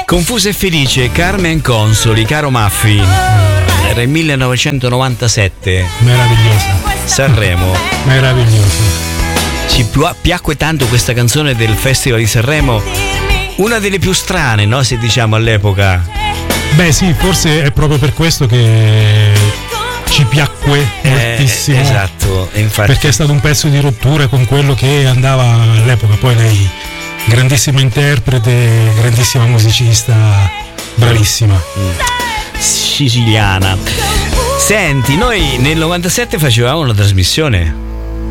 Confusa e felice, Carmen Consoli, caro Maffi. Era il 1997. Meravigliosa. Sanremo. Meravigliosa. Ci piacque tanto questa canzone del Festival di Sanremo. Una delle più strane, no? Se diciamo all'epoca. Beh sì, forse è proprio per questo che ci piacque moltissimo. Esatto, infatti. Perché è stato un pezzo di rottura con quello che andava all'epoca. Poi lei, grandissima interprete, grandissima musicista, bravissima. Siciliana. Senti, noi nel 97 facevamo una trasmissione.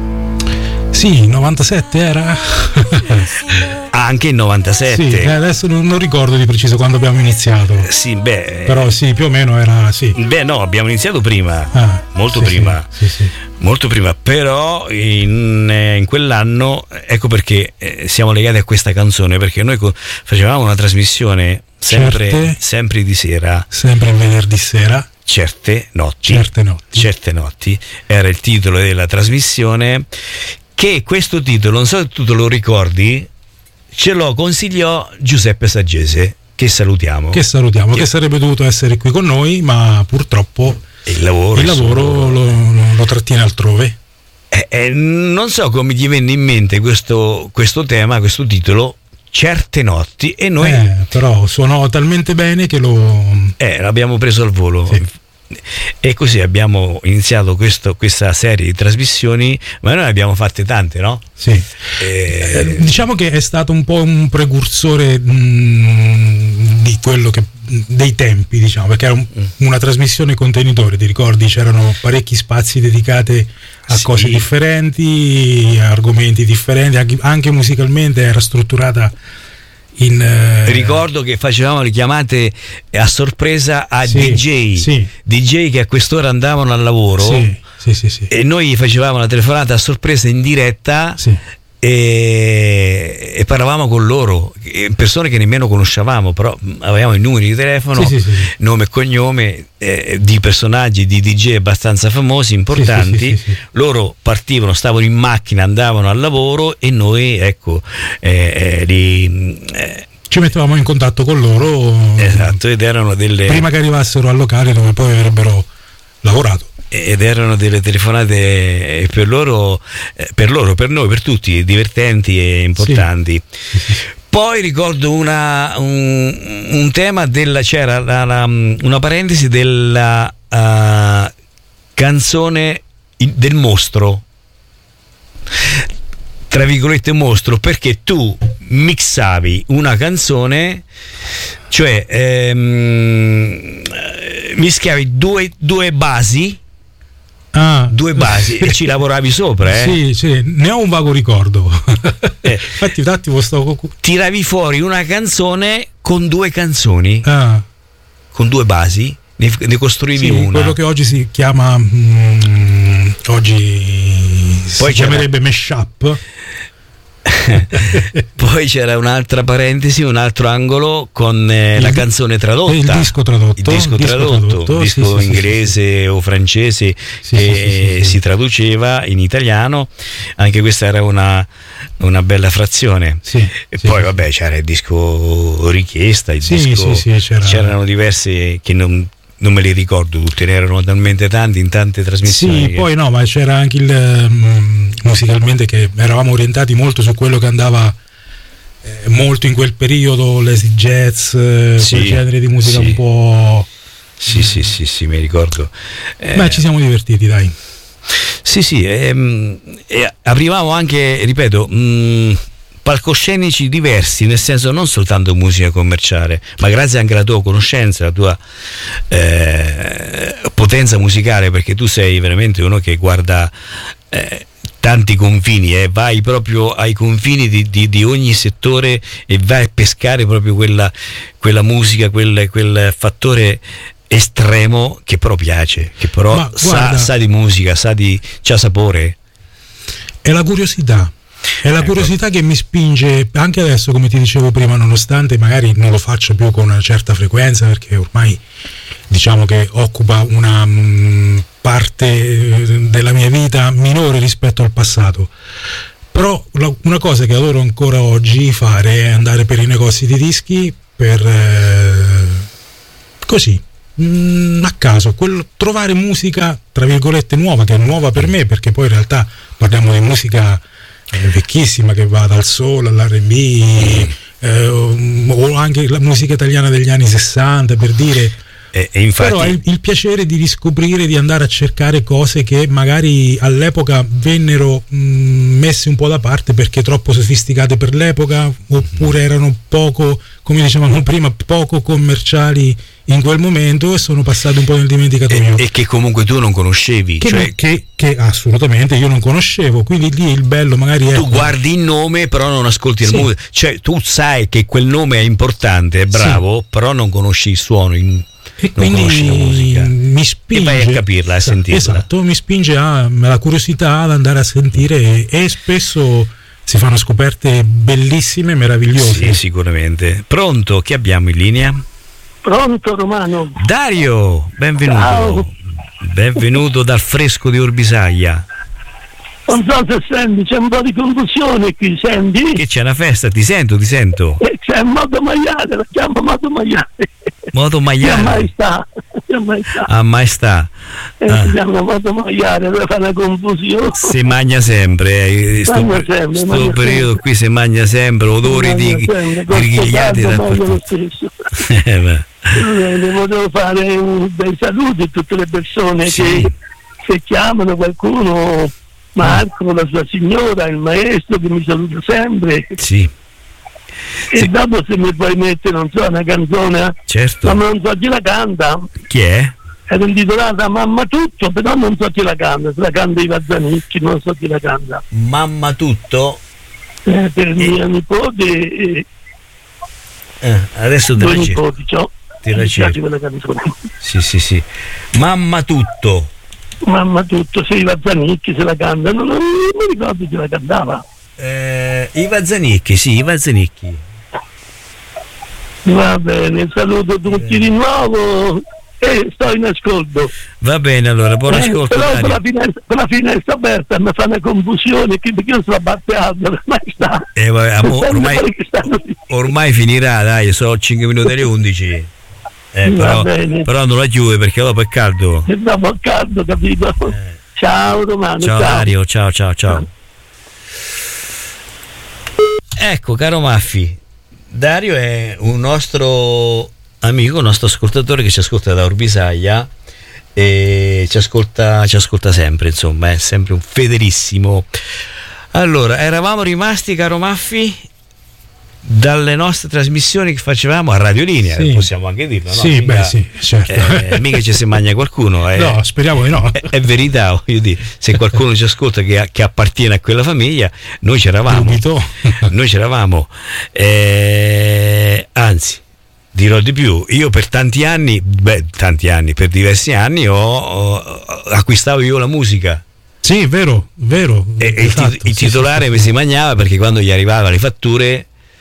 Sì, 97 era? Anche il 97. Sì, adesso non ricordo di preciso quando abbiamo iniziato. Sì, beh. Però sì, più o meno era, sì. Beh, no, abbiamo iniziato prima. Molto sì, prima. Sì. Molto prima, però in quell'anno, ecco perché siamo legati a questa canzone, perché noi facevamo una trasmissione sempre di sera. Sempre il venerdì sera. Certe notti era il titolo della trasmissione, che questo titolo, non so se tu te lo ricordi, ce lo consigliò Giuseppe Saggese, che salutiamo, che sarebbe dovuto essere qui con noi, ma purtroppo il lavoro lo trattiene altrove. Non so come gli venne in mente questo tema, questo titolo, Certe notti, e noi però suonò talmente bene che l'abbiamo preso al volo. Sì. E così abbiamo iniziato questa serie di trasmissioni, ma noi ne abbiamo fatte tante, no? Sì. Diciamo che è stato un po' un precursore di quello dei tempi, diciamo, perché era una trasmissione contenitore, ti ricordi? C'erano parecchi spazi dedicati a cose differenti, a argomenti differenti, anche musicalmente era strutturata. Ricordo che facevamo le chiamate a sorpresa a DJ che a quest'ora andavano al lavoro, sì. E noi facevamo la telefonata a sorpresa in diretta, e parlavamo con loro, persone che nemmeno conoscevamo, però avevamo i numeri di telefono, nome e cognome di personaggi, di DJ abbastanza famosi, importanti. Loro partivano, stavano in macchina, andavano al lavoro, e noi ci mettevamo in contatto con loro, esatto, ed erano prima che arrivassero al locale dove poi avrebbero lavorato. Ed erano delle telefonate per loro, per noi, per tutti, divertenti e importanti. Poi ricordo un tema c'era una parentesi della canzone del mostro, tra virgolette mostro, perché tu mixavi una canzone, cioè mischiavi due basi. Due basi e ci lavoravi sopra, Sì, ne ho un vago ricordo. Infatti un attimo tiravi fuori una canzone con due canzoni, con due basi, ne costruivi una. Quello che oggi si chiama poi chiamerebbe mashup. Poi c'era un'altra parentesi, un altro angolo con la canzone tradotta, il disco inglese o francese, che si traduceva in italiano. Anche questa era una bella frazione. Poi vabbè, c'era il disco richiesta, c'erano diverse che non me li ricordo tutti, ne erano talmente tanti in tante trasmissioni. Poi no, ma c'era anche musicalmente che eravamo orientati molto su quello che andava molto in quel periodo, l'easy jazz, quel genere di musica un po'. Sì, mi ricordo. Beh, ci siamo divertiti, dai. Arrivavamo anche, ripeto, palcoscenici diversi, nel senso non soltanto musica commerciale, ma grazie anche alla tua conoscenza, alla tua potenza musicale, perché tu sei veramente uno che guarda tanti confini, vai proprio ai confini di ogni settore e vai a pescare proprio quella musica, quel fattore estremo che però piace, che però sa di musica, c'ha sapore. È la curiosità. È la curiosità che mi spinge anche adesso, come ti dicevo prima, nonostante magari non lo faccio più con una certa frequenza, perché ormai diciamo che occupa una parte della mia vita minore rispetto al passato. Però una cosa che adoro ancora oggi fare è andare per i negozi di dischi per così, a caso, trovare musica tra virgolette nuova, che è nuova per me, perché poi in realtà parliamo di musica vecchissima che va dal soul all'R&B, o anche la musica italiana degli anni 60, per dire. E infatti, però è il piacere di riscoprire, di andare a cercare cose che magari all'epoca vennero messe un po' da parte perché troppo sofisticate per l'epoca, oppure erano poco, come dicevamo prima, poco commerciali in quel momento e sono passate un po' nel dimenticatoio. E che comunque tu non conoscevi. Che assolutamente io non conoscevo, quindi lì il bello magari è... Tu guardi il nome però non ascolti il musica, cioè tu sai che quel nome è importante, è bravo, però non conosci il suono, e non conosci la musica, mi spinge, e vai a capirla, a sentirla. Esatto, mi spinge la curiosità ad andare a sentire e spesso si fanno scoperte bellissime, meravigliose. Sì, sicuramente. Pronto, chi abbiamo in linea? Pronto, Romano. Dario, benvenuto. Ciao. Benvenuto dal fresco di Orbisaglia. Non so se senti, c'è un po' di confusione qui, senti? Che c'è una festa, ti sento. C'è Moto Maiale, la chiamo Moto Maiale. Moto Maiale. A Maestà. Si chiama Moto Maiale, dove fa una confusione. Si mangia sempre, sto periodo qui si mangia sempre, odori di grigliati dappertutto. Volevo fare dei saluti a tutte le persone che chiamano, qualcuno, Marco, la sua signora, il maestro che mi saluta sempre. Sì. E dopo se mi puoi mettere, non so, una canzone, certo, ma non so chi la canta. Chi è? Era intitolata Mamma Tutto, però non so chi la canta, se la canta Iva Zanicchi, non so chi la canta. Mamma Tutto? Per mia nipote adesso due nipoti c'ho. Ti la cerco. Quella canzone. Sì. Mamma Tutto. Mamma Tutto, se Iva Zanicchi se la canta, non mi ricordo chi la cantava. Iva Zanicchi, sì, Iva Zanicchi. Va bene, saluto tutti di nuovo e sto in ascolto. Va bene, allora, buon ascolto. Però con la finestra aperta mi fa una confusione perché io sono batteato, ormai sta. Ormai finirà, dai, sono 5 minuti alle 11. Però non la chiude perché dopo è caldo. E dopo è caldo, capito? Ciao Romano. Ciao Dario, ciao. Ecco, caro Maffi, Dario è un nostro amico, un nostro ascoltatore che ci ascolta da Orbisaglia e ci ascolta sempre, insomma, è sempre un fedelissimo. Allora, eravamo rimasti, caro Maffi, dalle nostre trasmissioni che facevamo a Radio Linea, possiamo anche dirlo, no? Sì, certo. Mica ci si mangia qualcuno. No, speriamo di no. È verità, voglio dire, se qualcuno ci ascolta che appartiene a quella famiglia, noi c'eravamo. Anzi, dirò di più, io per tanti anni, per diversi anni acquistavo io la musica. Sì, vero. E il titolare mi si mangiava perché quando gli arrivavano le fatture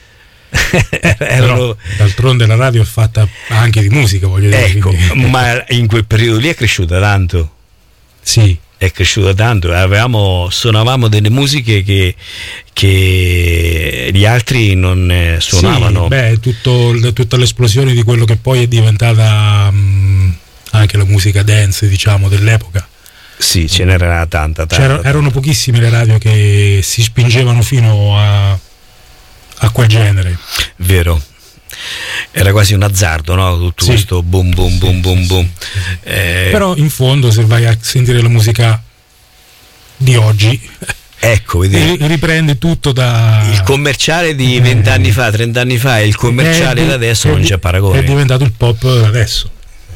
però, d'altronde la radio è fatta anche di musica, voglio dire. Ecco, ma in quel periodo lì è cresciuta tanto. Sì. È cresciuta tanto. Suonavamo delle musiche che gli altri non suonavano. Sì, tutta l'esplosione di quello che poi è diventata anche la musica dance, diciamo, dell'epoca. Sì, ce n'era tanta. Erano pochissime le radio che si spingevano fino a quel genere. Vero. Era quasi un azzardo, no? Tutto questo boom. Però in fondo, se vai a sentire la musica di oggi, ecco, riprende tutto da il commerciale di 20 anni fa, 30 anni fa, e il commerciale da adesso non c'è paragone. È diventato il pop adesso.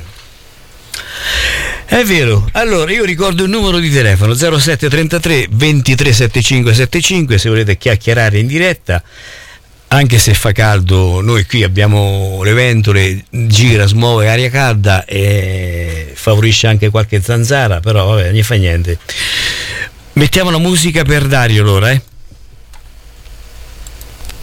È vero. Allora io ricordo il numero di telefono 0733 23 75 75 se volete chiacchierare in diretta. Anche se fa caldo, noi qui abbiamo le ventole, gira, smuove aria calda e favorisce anche qualche zanzara, però vabbè, non fa niente. Mettiamo la musica per Dario allora,